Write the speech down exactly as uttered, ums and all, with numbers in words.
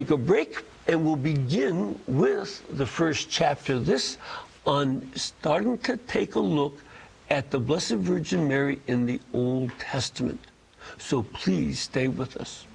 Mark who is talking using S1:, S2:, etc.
S1: take a break, and we'll begin with the first chapter of this on starting to take a look at the Blessed Virgin Mary in the Old Testament. So please stay with us.